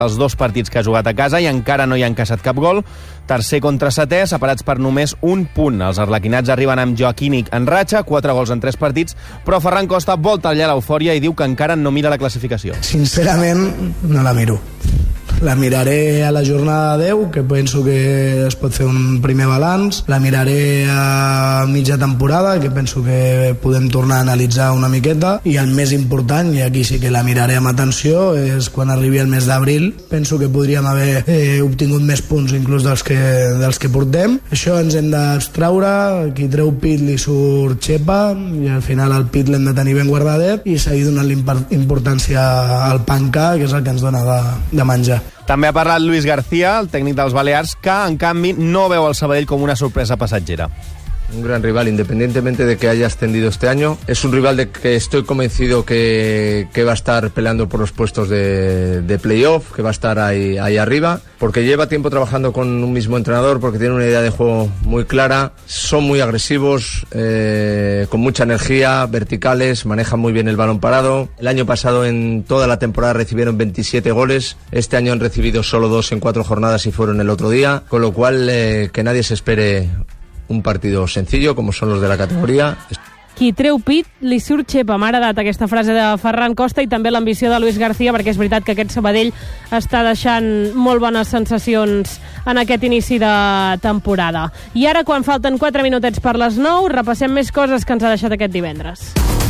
els 2 partits que ha jugat a casa i encara no hi ha encaixat cap gol. Tercer contra setè, separats per només un punt. Els arlequinats arriben amb Joaquínic en ratxa, 4 gols en 3 partits, però Ferran Costa vol tallar l'eufòria i diu que encara no mira la classificació. Sincerament, no la miro. La miraré a la jornada 10, que penso que es pot fer un primer balanç. La miraré a mitja temporada, que penso que podem tornar a analitzar una miqueta. I el més important, i aquí sí que la miraré amb atenció, és quan arribi el mes d'abril. Penso que podríem haver obtingut més punts inclús dels que portem. Això ens hem d'abstraure. Qui treu pit li surt xepa, i al final el pit l'hem de tenir ben guardadet i seguir donant importància al pancà, que és el que ens dona de menjar. També ha parlat Luis García, el tècnic dels Balears, que, en canvi, no veu el Sabadell com una sorpresa passatgera. Un gran rival, independientemente de que haya ascendido este año. Es un rival de que estoy convencido que va a estar peleando por los puestos de playoff, que va a estar ahí arriba, porque lleva tiempo trabajando con un mismo entrenador, porque tiene una idea de juego muy clara, son muy agresivos, con mucha energía, verticales, manejan muy bien el balón parado. El año pasado en toda la temporada recibieron 27 goles, este año han recibido solo 2 en 4 jornadas y fueron el otro día, con lo cual que nadie se espere un partido sencillo, como son los de la categoría. Qui treu pit li surt xepa. M'ha agradat aquesta frase de Ferran Costa i també l'ambició de Luis García, perquè és veritat que aquest Sabadell està deixant molt bones sensacions en aquest inici de temporada. I ara, quan falten 4 minutets per les 9, repassem més coses que ens ha deixat aquest divendres.